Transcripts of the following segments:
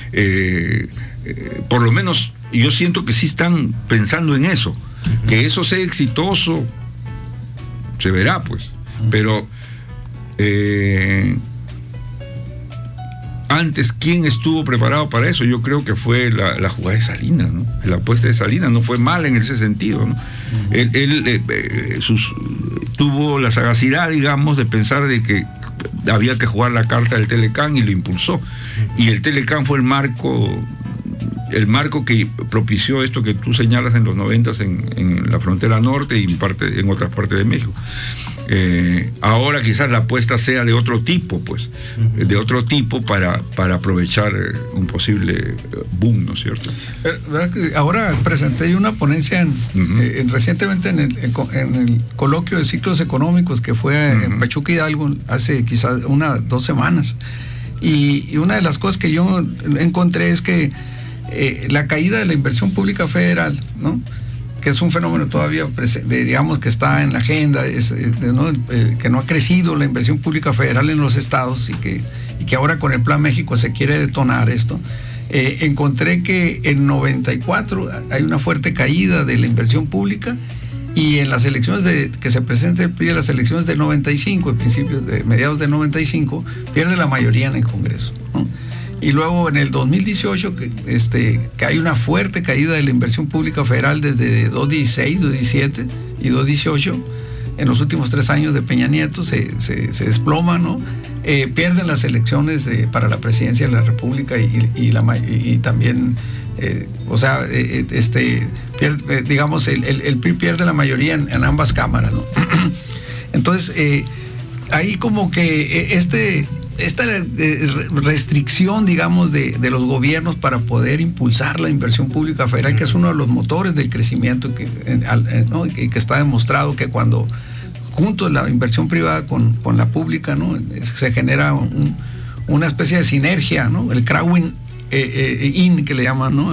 por lo menos yo siento que sí están pensando en eso. Que eso sea exitoso, se verá, pues. Pero antes, ¿quién estuvo preparado para eso? Yo creo que fue la jugada de Salinas, ¿no? La apuesta de Salinas no fue mala en ese sentido, ¿no? Él tuvo la sagacidad, digamos, de pensar de que había que jugar la carta del Telecán y lo impulsó. Y el Telecán fue el marco que propició esto que tú señalas en los 90 en la frontera norte y en otras partes de México. Ahora quizás la apuesta sea de otro tipo, pues, de otro tipo para aprovechar un posible boom, ¿no es cierto? Ahora presenté una ponencia recientemente en el coloquio de ciclos económicos que fue en Pachuca Hidalgo hace quizás 2 semanas. Y una de las cosas que yo encontré es que la caída de la inversión pública federal, ¿no?, que es un fenómeno todavía, digamos, que está en la agenda, que no ha crecido la inversión pública federal en los estados y que ahora con el Plan México se quiere detonar esto. Encontré que en 94 hay una fuerte caída de la inversión pública, y en las elecciones que se presenta el PRI, las elecciones del 95, mediados de 95, pierde la mayoría en el Congreso, ¿no? Y luego en el 2018, que hay una fuerte caída de la inversión pública federal desde 2016, 2017 y 2018, en los últimos 3 años de Peña Nieto se desploma, ¿no? Pierden las elecciones para la presidencia de la República y también, digamos, el PRI pierde la mayoría en ambas cámaras, ¿no? Entonces, ahí como que esta restricción, digamos, de los gobiernos para poder impulsar la inversión pública federal, que es uno de los motores del crecimiento, ¿no?, que está demostrado que cuando junto la inversión privada con la pública, ¿no?, se genera una especie de sinergia, ¿no?, el crowding in, que le llaman, ¿no?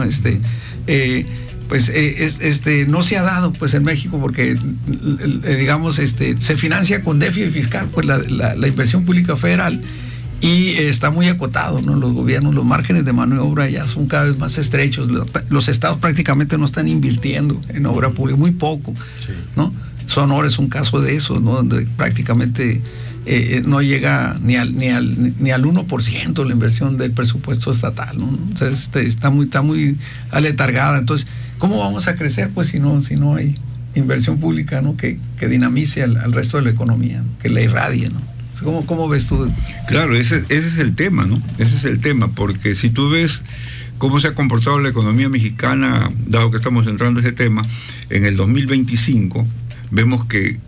No se ha dado, pues, en México, porque digamos, se financia con déficit fiscal, pues, la inversión pública federal, y está muy acotado, ¿no? Los gobiernos, los márgenes de maniobra ya son cada vez más estrechos. Los estados prácticamente no están invirtiendo en obra pública, muy poco, sí, ¿no? Sonora es un caso de eso, ¿no?, donde prácticamente no llega ni al 1% la inversión del presupuesto estatal, ¿no? O sea, está muy aletargada. Entonces, ¿cómo vamos a crecer, pues, si no hay inversión pública, ¿no?, que dinamice al resto de la economía, ¿no?, que la irradie, ¿no? ¿Cómo ves tú? Claro, ese es el tema, ¿no? Ese es el tema, porque si tú ves cómo se ha comportado la economía mexicana, dado que estamos entrando en ese tema, en el 2025 vemos que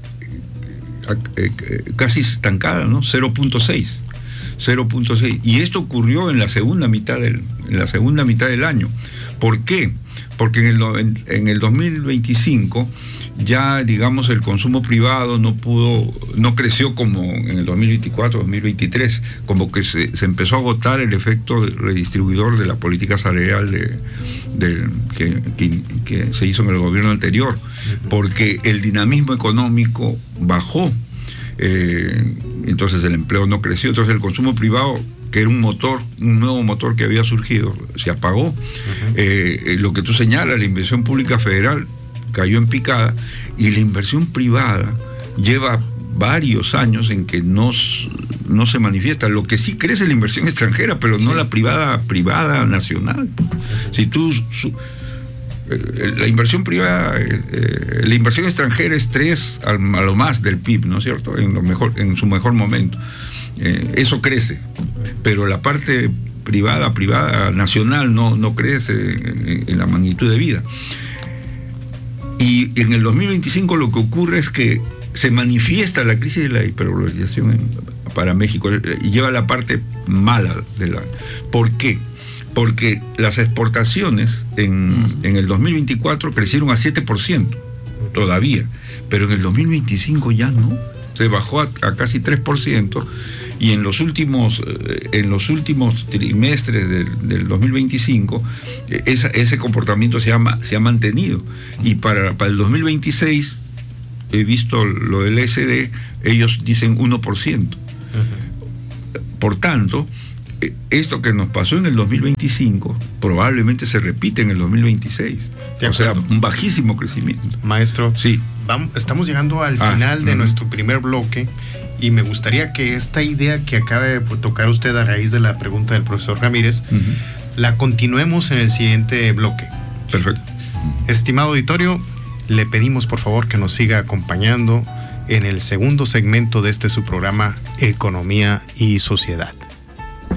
casi estancada, ¿no? 0.6. Y esto ocurrió en la segunda mitad del año. ¿Por qué? Porque en el 2025 ya, digamos, el consumo privado no creció como en el 2024, 2023, como que se empezó a agotar el efecto redistribuidor de la política salarial que se hizo en el gobierno anterior, porque el dinamismo económico bajó, entonces el empleo no creció, entonces el consumo privado, que era un nuevo motor que había surgido, se apagó. Lo que tú señalas, la inversión pública federal cayó en picada, y la inversión privada lleva varios años en que no se manifiesta. Lo que sí crece es la inversión extranjera, pero no la privada nacional. Si la inversión privada, la inversión extranjera es 3 a lo más del PIB, ¿no es cierto?, en su mejor momento. Eso crece, pero la parte privada nacional no crece en la magnitud de vida. Y en el 2025 lo que ocurre es que se manifiesta la crisis de la hipervalorización para México, y lleva la parte mala ¿Por qué? Porque las exportaciones en el 2024 crecieron a 7% todavía, pero en el 2025 ya no, se bajó a casi 3%, y en los últimos trimestres del 2025 ese comportamiento se ha mantenido, y para el 2026 he visto lo del SD, ellos dicen 1%. Por tanto, esto que nos pasó en el 2025 probablemente se repite en el 2026. O sea, un bajísimo crecimiento. Maestro, sí. Estamos llegando al final de nuestro primer bloque y me gustaría que esta idea que acaba de tocar usted a raíz de la pregunta del profesor Ramírez, la continuemos en el siguiente bloque. Perfecto. Estimado auditorio, le pedimos por favor que nos siga acompañando en el segundo segmento de su programa Economía y Sociedad.